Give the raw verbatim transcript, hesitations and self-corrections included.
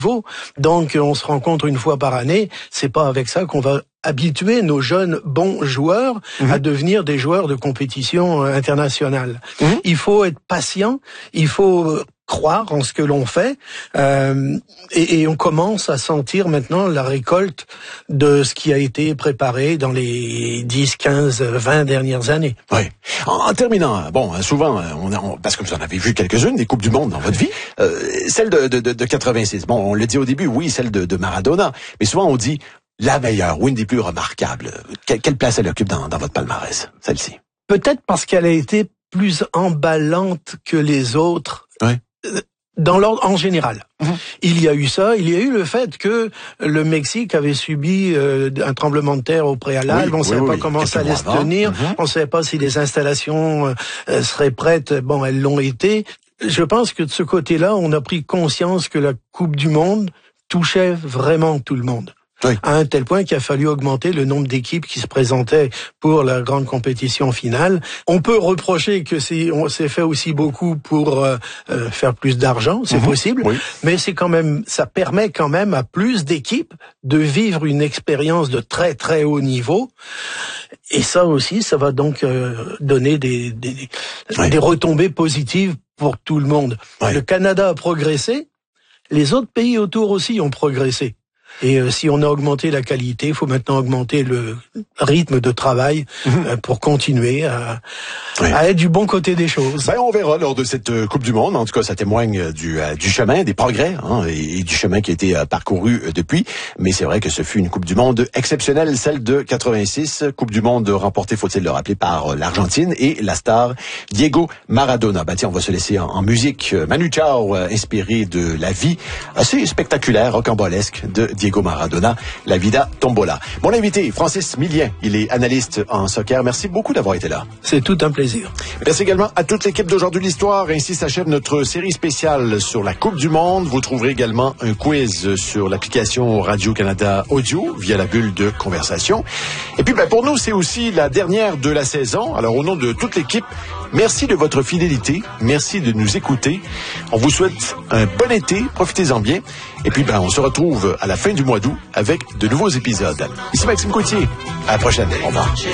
Donc, on se rencontre une fois par année. C'est pas avec ça qu'on va habituer nos jeunes bons joueurs mmh. à devenir des joueurs de compétition internationale. Mmh. Il faut être patient, il faut croire en ce que l'on fait, euh, et, et on commence à sentir maintenant la récolte de ce qui a été préparé dans les dix, quinze, vingt dernières années. Oui. En, en terminant, bon, souvent, on, a, on, parce que vous en avez vu quelques-unes, des Coupes du Monde dans votre vie, euh, celle de, de, de, de quatre-vingt-six, bon, on le dit au début, oui, celle de, de Maradona, mais souvent on dit la meilleure ou une des plus remarquables. Quelle, quelle place elle occupe dans, dans votre palmarès, celle-ci? Peut-être parce qu'elle a été plus emballante que les autres. Oui. Dans l'ordre en général. Mmh. Il y a eu ça, il y a eu le fait que le Mexique avait subi euh, un tremblement de terre au préalable, oui, on ne savait oui, pas oui. comment ça allait se tenir, mmh. on ne savait pas si les installations euh, seraient prêtes, bon, elles l'ont été. Je pense que de ce côté-là, on a pris conscience que la Coupe du Monde touchait vraiment tout le monde. Oui. À un tel point qu'il a fallu augmenter le nombre d'équipes qui se présentaient pour la grande compétition finale. On peut reprocher que c'est, on s'est fait aussi beaucoup pour euh, euh, faire plus d'argent, c'est mmh. possible, oui. mais c'est quand même, ça permet quand même à plus d'équipes de vivre une expérience de très très haut niveau. Et ça aussi, ça va donc euh, donner des, des, oui. des retombées positives pour tout le monde. Oui. Le Canada a progressé, les autres pays autour aussi ont progressé. Et euh, si on a augmenté la qualité, il faut maintenant augmenter le rythme de travail mmh. euh, pour continuer à, oui. à être du bon côté des choses. Ben, on verra lors de cette euh, Coupe du Monde. En tout cas, ça témoigne du, euh, du chemin, des progrès hein, et, et du chemin qui a été euh, parcouru euh, depuis. Mais c'est vrai que ce fut une Coupe du Monde exceptionnelle, celle de quatre-vingt-six. Coupe du Monde remportée, faut-il le rappeler, par euh, l'Argentine et la star Diego Maradona. Ben, tiens, on va se laisser en, en musique. Manu Chao, euh, inspiré de la vie assez spectaculaire, rocambolesque de Diego Maradona, La Vida Tombola. Mon invité, Francis Millien, il est analyste en soccer. Merci beaucoup d'avoir été là. C'est tout un plaisir. Merci également à toute l'équipe d'Aujourd'hui l'Histoire. Ainsi s'achève notre série spéciale sur la Coupe du Monde. Vous trouverez également un quiz sur l'application Radio-Canada Audio via la bulle de conversation. Et puis, ben, pour nous, c'est aussi la dernière de la saison. Alors, au nom de toute l'équipe, merci de votre fidélité. Merci de nous écouter. On vous souhaite un bon été. Profitez-en bien. Et puis, ben, on se retrouve à la fin du mois d'août avec de nouveaux épisodes. Ici Maxime Coutier. À la prochaine. Au revoir.